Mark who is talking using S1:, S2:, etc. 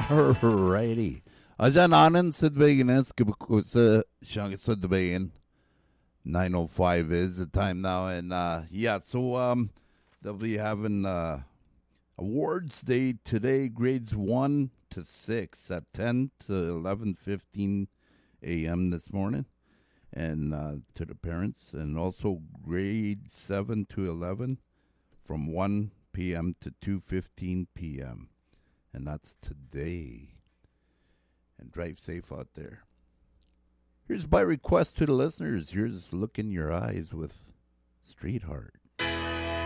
S1: Alrighty. Ajan Anand Sidbeginess Kibukusa Shang Sidbegan. 9:05 is the time now, and they'll be having awards day today, grades 1 to 6 at 10 to 11:15 a.m. this morning, and to the parents, and also grade 7 to 11 from 1 p.m. to 2:15 p.m. And that's today. And drive safe out there. Here's by request to the listeners. Here's Look in Your Eyes with Streetheart.